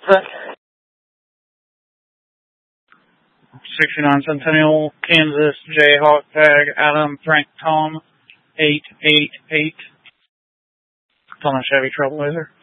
that? 69 Centennial, Kansas, Jayhawk Tag, Adam, Frank, Tom, 888. It's on a Chevy Trailblazer.